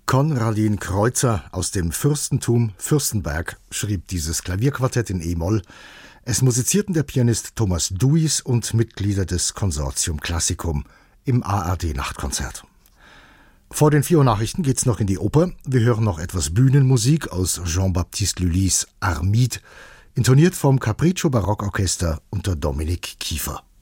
Konradin Kreutzer aus dem Fürstentum Fürstenberg schrieb dieses Klavierquartett in E-Moll. Es musizierten der Pianist Thomas Duis und Mitglieder des Consortium Classicum im ARD-Nachtkonzert. Vor den 4 Uhr Nachrichten geht's noch in die Oper. Wir hören noch etwas Bühnenmusik aus Jean-Baptiste Lully's Armide, intoniert vom Capriccio Barockorchester unter Dominik Kiefer.